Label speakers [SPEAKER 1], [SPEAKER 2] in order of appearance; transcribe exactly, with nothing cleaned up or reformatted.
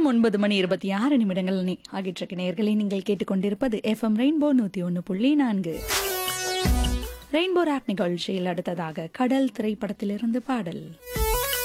[SPEAKER 1] நேரம் ஒன்பது மணி இருபத்தி ஆறு நிமிடங்கள் நி- ஆகிட்டிருக்க நேயர்களை நீங்கள் கேட்டுக்கொண்டிருப்பது எஃப்எம் ரெயின்போ நூத்தி ஒன்று புள்ளி நான்கு. ரெயின்போ ராப் நிகழ்ச்சியில் அடுத்ததாக கடல் திரைப்படத்திலிருந்து பாடல்.